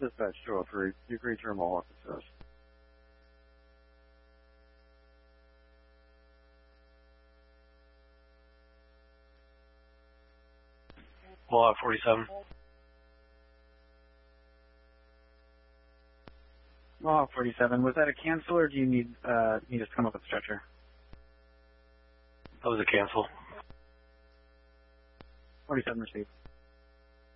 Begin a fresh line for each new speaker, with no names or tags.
Dispatch 203. You agree to remote officers.
Blowout 47.
Blowout 47. Was that a cancel or do you need us to come up with a stretcher?
That was a cancel.
47 received.